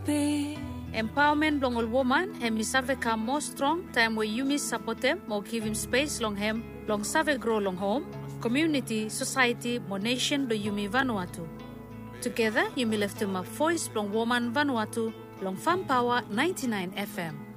Empowerment long all woman hem misave come more strong time where you support them more give him space long hem long save grow long home community society more nation do yumi Vanuatu. Together yumi left him a voice long woman Vanuatu long Farm Power 99 FM.